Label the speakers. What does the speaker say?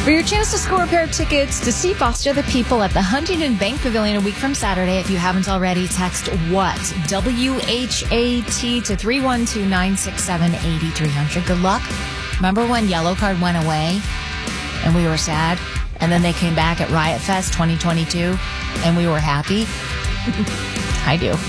Speaker 1: For your chance to score a pair of tickets to see Foster the People at the Huntington Bank Pavilion a week from Saturday, if you haven't already, text WHAT, W-H-A-T, to 312-967-8300. Good luck. Remember when Yellow Card went away and we were sad? And then they came back at Riot Fest 2022 and we were happy? I do.